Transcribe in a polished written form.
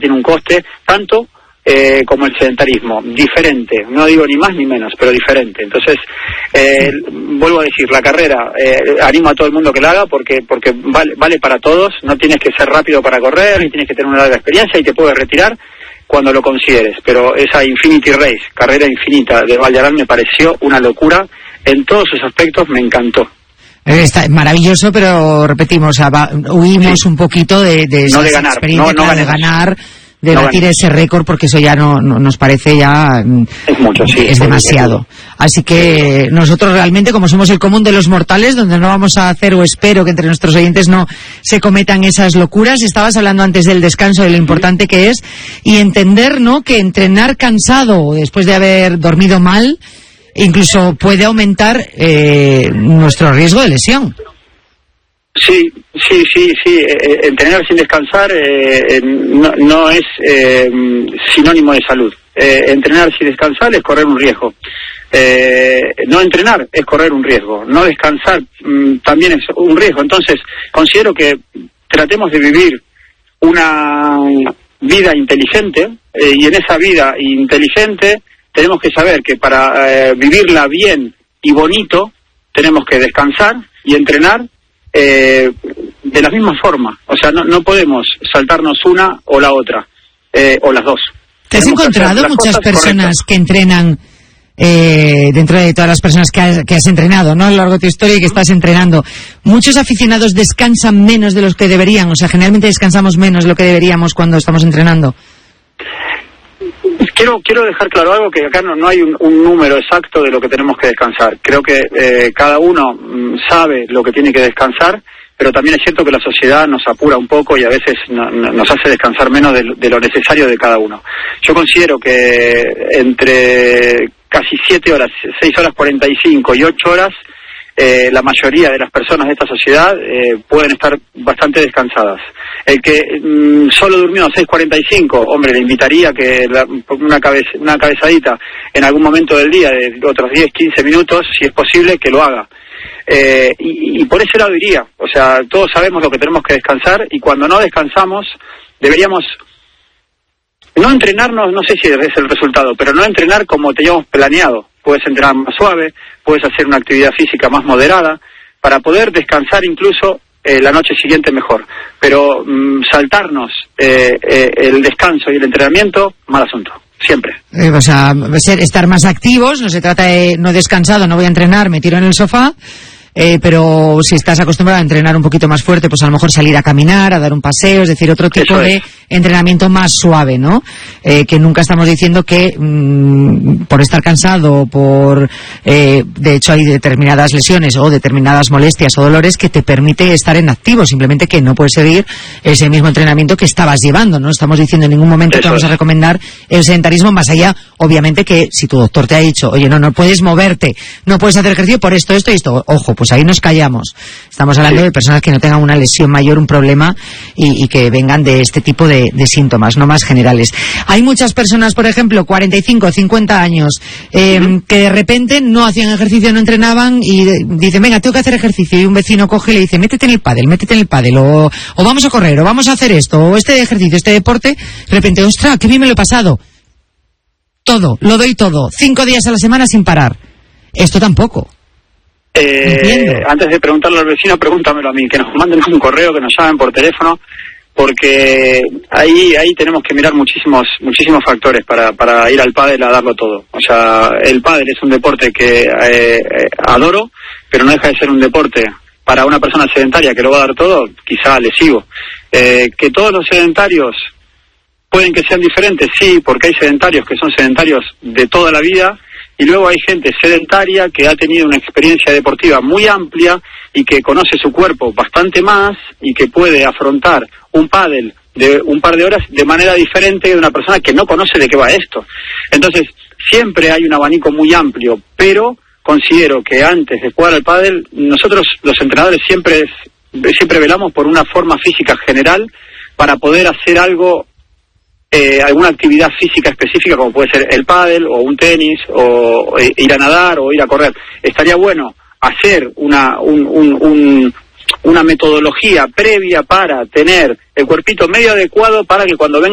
tiene un coste, tanto como el sedentarismo, diferente, no digo ni más ni menos, pero diferente. Entonces, vuelvo a decir, la carrera, animo a todo el mundo que la haga porque vale para todos, no tienes que ser rápido para correr, ni tienes que tener una larga experiencia y te puedes retirar cuando lo consideres, pero esa Infinity Race, carrera infinita de Vall d'Aran, me pareció una locura, en todos sus aspectos me encantó. Está maravilloso, pero repetimos, huimos un poquito de esa experiencia, de ganar, de batir ese récord, porque eso ya no nos parece ya... Es mucho, sí. Es demasiado. Así que nosotros realmente, como somos el común de los mortales, donde no vamos a hacer, o espero que entre nuestros oyentes no se cometan esas locuras. Estabas hablando antes del descanso, de lo importante que es, y entender, ¿no?, que entrenar cansado después de haber dormido mal incluso puede aumentar nuestro riesgo de lesión. Sí. Entrenar sin descansar no es sinónimo de salud. Entrenar sin descansar es correr un riesgo. No entrenar es correr un riesgo. No descansar también es un riesgo. Entonces, considero que tratemos de vivir una vida inteligente, y en esa vida inteligente tenemos que saber que para vivirla bien y bonito tenemos que descansar y entrenar de la misma forma. O sea, no podemos saltarnos una o la otra, o las dos. ¿Te has encontrado muchas personas que entrenan, dentro de todas las personas que has entrenado, ¿no?, a lo largo de tu historia y que estás entrenando, muchos aficionados descansan menos de los que deberían? O sea, generalmente descansamos menos de lo que deberíamos cuando estamos entrenando. Quiero dejar claro algo, que acá no hay un número exacto de lo que tenemos que descansar. Creo que cada uno sabe lo que tiene que descansar, pero también es cierto que la sociedad nos apura un poco y a veces nos hace descansar menos de lo necesario de cada uno. Yo considero que entre casi 7 horas, 6 horas 45 y 8 horas, la mayoría de las personas de esta sociedad pueden estar bastante descansadas. El que solo durmió 6:45, hombre, le invitaría que una cabezadita en algún momento del día, de otros 10, 15 minutos, si es posible, que lo haga. Y por ese lado iría. O sea, todos sabemos lo que tenemos que descansar, y cuando no descansamos, deberíamos no entrenarnos, no sé si es el resultado, pero no entrenar como teníamos planeado. Puedes entrenar más suave, puedes hacer una actividad física más moderada, para poder descansar incluso la noche siguiente mejor. Pero saltarnos el descanso y el entrenamiento, mal asunto. Siempre. O sea, estar más activos, no se trata de no descansado, no voy a entrenar, me tiro en el sofá, pero si estás acostumbrado a entrenar un poquito más fuerte, pues a lo mejor salir a caminar, a dar un paseo, es decir, otro tipo de entrenamiento más suave, ¿no? Que nunca estamos diciendo que por estar cansado, de hecho hay determinadas lesiones o determinadas molestias o dolores que te permite estar en activo, simplemente que no puedes seguir ese mismo entrenamiento que estabas llevando. No estamos diciendo en ningún momento que vamos a recomendar el sedentarismo, más allá, obviamente, que si tu doctor te ha dicho, oye, no puedes moverte, no puedes hacer ejercicio por esto y esto, ojo, pues ahí nos callamos. Estamos hablando de personas que no tengan una lesión mayor, un problema, y que vengan de este tipo de síntomas, no más generales. Hay muchas personas, por ejemplo, 45, 50 años, que de repente no hacían ejercicio, no entrenaban, y dicen, venga, tengo que hacer ejercicio, y un vecino coge y le dice, métete en el pádel, o vamos a correr, o vamos a hacer esto, o este ejercicio, este deporte. De repente, ostras, qué bien me lo he pasado. Todo, lo doy todo, 5 días a la semana sin parar. Esto tampoco. Antes de preguntarle al vecino, pregúntamelo a mí, que nos manden un correo, que nos llamen por teléfono, porque ahí tenemos que mirar muchísimos factores para ir al pádel a darlo todo. O sea, el pádel es un deporte que adoro, pero no deja de ser un deporte para una persona sedentaria que lo va a dar todo, quizá lesivo. Que todos los sedentarios pueden que sean diferentes, sí, porque hay sedentarios que son sedentarios de toda la vida, y luego hay gente sedentaria que ha tenido una experiencia deportiva muy amplia y que conoce su cuerpo bastante más y que puede afrontar un pádel de un par de horas de manera diferente de una persona que no conoce de qué va esto. Entonces, siempre hay un abanico muy amplio, pero considero que antes de jugar al pádel, nosotros los entrenadores siempre velamos por una forma física general para poder hacer algo, alguna actividad física específica, como puede ser el pádel o un tenis o ir a nadar o ir a correr. Estaría bueno hacer una metodología previa para tener el cuerpito medio adecuado para que cuando venga